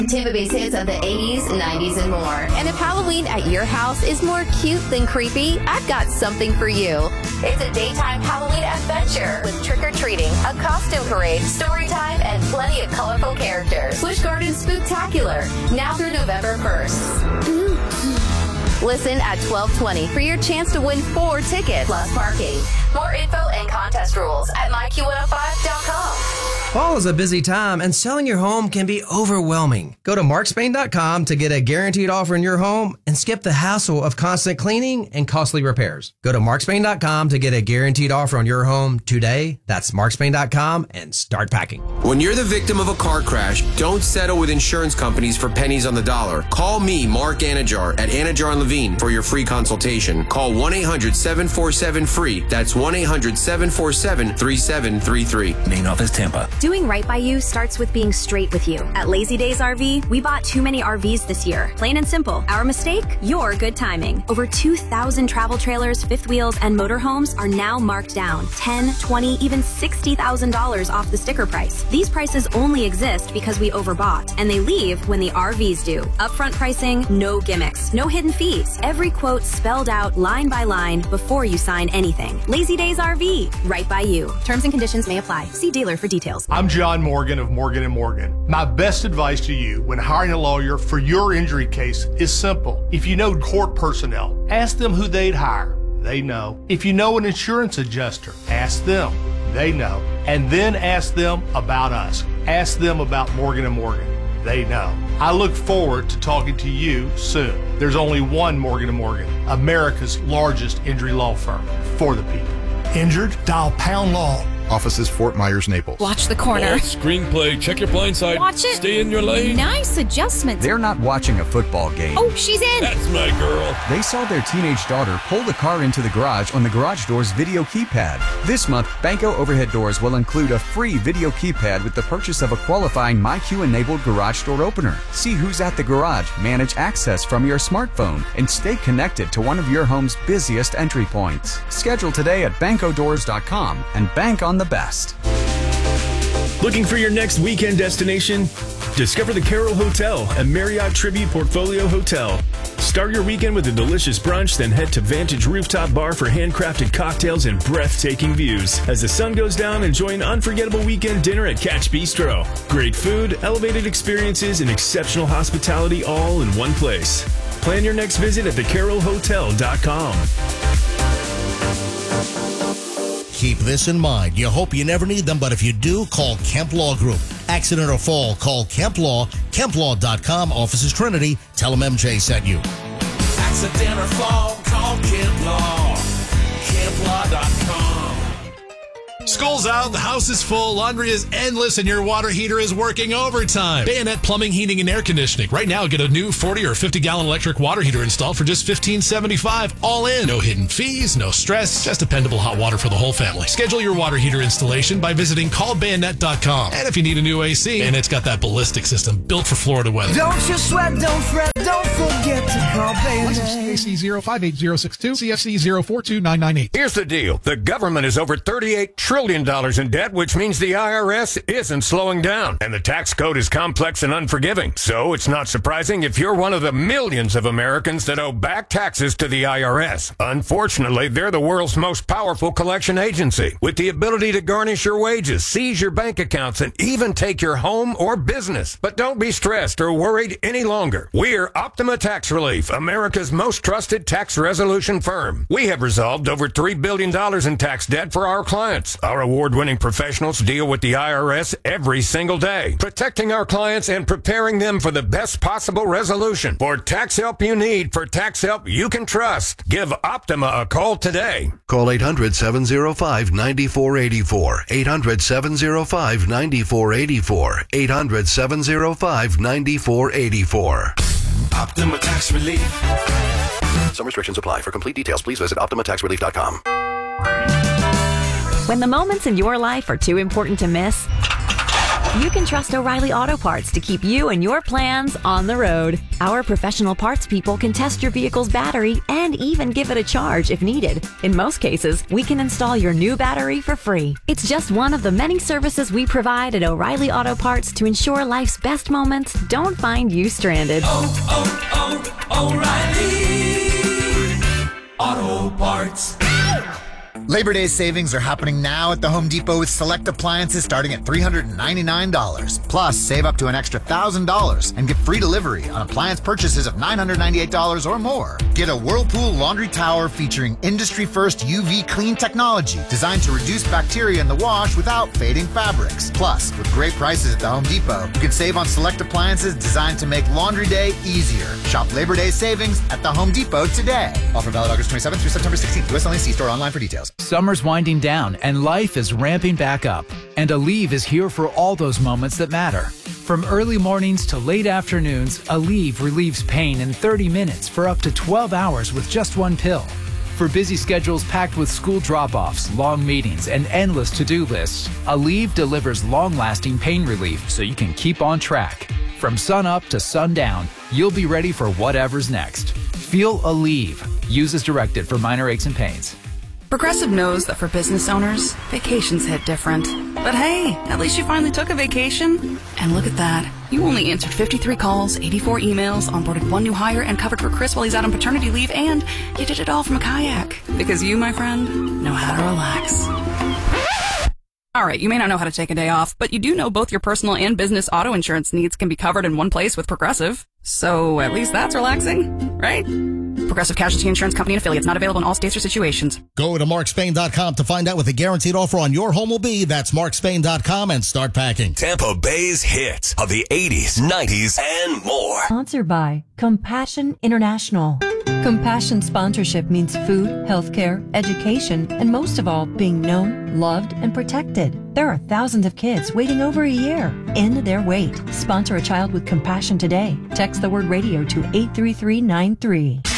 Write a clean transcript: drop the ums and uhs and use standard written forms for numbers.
Tampa Bay's hits of the 80s, 90s, and more. And if Halloween at your house is more cute than creepy, I've got something for you. It's a daytime Halloween adventure with trick-or-treating, a costume parade, story time, and plenty of colorful characters. Busch Gardens Spooktacular, now through November 1st. Listen at 12:20 for your chance to win 4 tickets. Plus parking. More info and contest rules at myQ105.com. Fall is a busy time, and selling your home can be overwhelming. Go to markspain.com to get a guaranteed offer in your home and skip the hassle of constant cleaning and costly repairs. Go to markspain.com to get a guaranteed offer on your home today. That's markspain.com and start packing. When you're the victim of a car crash, don't settle with insurance companies for pennies on the dollar. Call me, Mark Anajar, at Anajar & Levine for your free consultation. Call 1-800-747-FREE. That's 1-800-747-3733. Main office, Tampa. Doing right by you starts with being straight with you. At Lazy Days RV, we bought too many RVs this year. Plain and simple. Our mistake? Your good timing. Over 2,000 travel trailers, fifth wheels, and motorhomes are now marked down. $10, $20, even $60,000 off the sticker price. These prices only exist because we overbought, and they leave when the RVs do. Upfront pricing, no gimmicks, no hidden fees. Every quote spelled out line by line before you sign anything. Lazy Days RV, right by you. Terms and conditions may apply. See dealer for details. I'm John Morgan of Morgan & Morgan. My best advice to you when hiring a lawyer for your injury case is simple. If you know court personnel, ask them who they'd hire. They know. If you know an insurance adjuster, ask them. They know. And then ask them about us. Ask them about Morgan & Morgan. They know. I look forward to talking to you soon. There's only one Morgan & Morgan, America's largest injury law firm for the people. Injured? Dial Pound Law. Offices Fort Myers, Naples. Watch the corner. Screenplay. Check your blind side. Watch it. Stay in your lane. Nice adjustment. They're not watching a football game. Oh, she's in. That's my girl. They saw their teenage daughter pull the car into the garage on the Garage Doors video keypad. This month, Banco Overhead Doors will include a free video keypad with the purchase of a qualifying MyQ-enabled garage door opener. See who's at the garage, manage access from your smartphone, and stay connected to one of your home's busiest entry points. Schedule today at bancodoors.com and bank on the best. Looking for your next weekend destination? Discover the Carroll Hotel, a Marriott Tribute Portfolio Hotel. Start your weekend with a delicious brunch, then head to Vantage Rooftop Bar for handcrafted cocktails and breathtaking views. As the sun goes down, enjoy an unforgettable weekend dinner at Catch Bistro. Great food, elevated experiences, and exceptional hospitality all in one place. Plan your next visit at thecarrollhotel.com. Keep this in mind. You hope you never need them, but if you do, call Kemp Law Group. Accident or fall, call Kemp Law. KempLaw.com. Office is Trinity. Tell them MJ sent you. Accident or fall, call Kemp Law. KempLaw.com. School's out, the house is full, laundry is endless, and your water heater is working overtime. Bayonet Plumbing, Heating, and Air Conditioning. Right now, get a new 40 or 50-gallon electric water heater installed for just $15.75, all in. No hidden fees, no stress, just dependable hot water for the whole family. Schedule your water heater installation by visiting callbayonet.com. And if you need a new AC, Bayonet's got that ballistic system built for Florida weather. Don't you sweat, don't fret, don't forget to call Bayonet. CAC 058062, CFC 042998. Here's the deal. The government is over $38 trillion in debt, which means the IRS isn't slowing down. And the tax code is complex and unforgiving. So it's not surprising if you're one of the millions of Americans that owe back taxes to the IRS. Unfortunately, they're the world's most powerful collection agency, with the ability to garnish your wages, seize your bank accounts, and even take your home or business. But don't be stressed or worried any longer. We're Optima Tax Relief, America's most trusted tax resolution firm. We have resolved over $3 billion in tax debt for our clients. Our award-winning professionals deal with the IRS every single day, protecting our clients and preparing them for the best possible resolution. For tax help you need, for tax help you can trust, give Optima a call today. Call 800-705-9484. 800-705-9484. 800-705-9484. Optima Tax Relief. Some restrictions apply. For complete details, please visit OptimaTaxRelief.com. When the moments in your life are too important to miss, You can trust O'Reilly Auto Parts to keep you and your plans on the road. Our professional parts people can test your vehicle's battery and even give it a charge if needed. In most cases, we can install your new battery for free. It's just one of the many services we provide at O'Reilly Auto Parts to ensure life's best moments don't find you stranded. O'Reilly Auto Parts. Labor Day savings are happening now at the Home Depot with select appliances starting at $399. Plus, save up to an extra $1,000 and get free delivery on appliance purchases of $998 or more. Get a Whirlpool laundry tower featuring industry-first UV clean technology designed to reduce bacteria in the wash without fading fabrics. Plus, with great prices at the Home Depot, you can save on select appliances designed to make laundry day easier. Shop Labor Day savings at the Home Depot today. Offer valid August 27th through September 16th. US only. See store online for details. Summer's winding down and life is ramping back up. And Aleve is here for all those moments that matter. From early mornings to late afternoons, Aleve relieves pain in 30 minutes for up to 12 hours with just one pill. For busy schedules packed with school drop-offs, long meetings, and endless to-do lists, Aleve delivers long-lasting pain relief so you can keep on track. From sun up to sundown, you'll be ready for whatever's next. Feel Aleve. Use as directed for minor aches and pains. Progressive knows that for business owners, vacations hit different. But hey, at least you finally took a vacation. And look at that. You only answered 53 calls, 84 emails, onboarded one new hire, and covered for Chris while he's out on paternity leave, and you did it all from a kayak. Because you, my friend, know how to relax. All right, you may not know how to take a day off, but you do know both your personal and business auto insurance needs can be covered in one place with Progressive. So at least that's relaxing, right? Progressive Casualty Insurance Company and affiliates, not available in all states or situations. Go to markspain.com to find out what the guaranteed offer on your home will be. That's markspain.com and start packing. Tampa Bay's hits of the 80s, 90s, and more. Sponsored by Compassion International. Compassion sponsorship means food, healthcare, education, and most of all, being known, loved, and protected. There are thousands of kids waiting over a year. End their wait. Sponsor a child with compassion today. Text the word radio to 83393.